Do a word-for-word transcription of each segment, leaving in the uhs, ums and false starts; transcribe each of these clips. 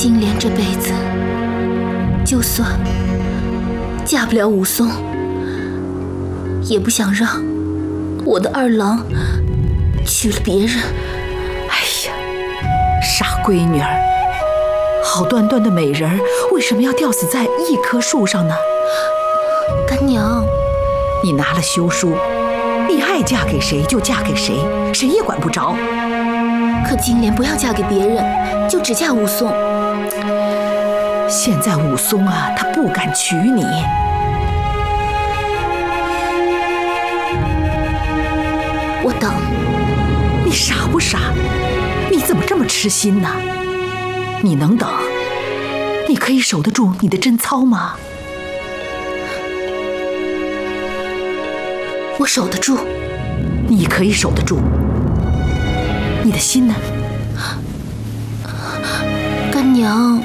金莲这辈子，就算嫁不了武松，也不想让我的二郎娶了别人。 哎呀，傻闺女儿，好端端的美人儿，为什么要吊死在一棵树上呢？ 干娘， 你拿了休书，你爱嫁给谁就嫁给谁，谁也管不着。 可金莲不要嫁给别人，就只嫁武松。 现在武松啊，他不敢娶你。 我等。 你傻不傻？你怎么这么痴心呢？你能等？你可以守得住你的贞操吗？ 我守得住。 你可以守得住。你的心呢？ 干娘，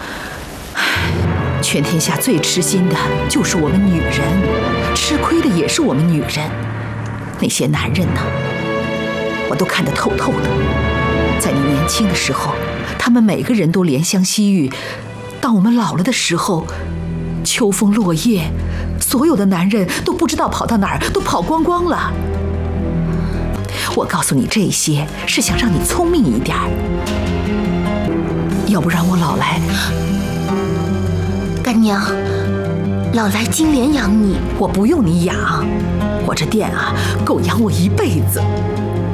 全天下最痴心的就是我们女人，吃亏的也是我们女人。那些男人呢，我都看得透透的。在你年轻的时候，他们每个人都怜香惜玉；当我们老了的时候，秋风落叶，所有的男人都不知道跑到哪儿，都跑光光了。我告诉你这些，是想让你聪明一点，要不然我老来…… 干娘，老来金莲养你。 我不用你养，我这店啊，够养我一辈子。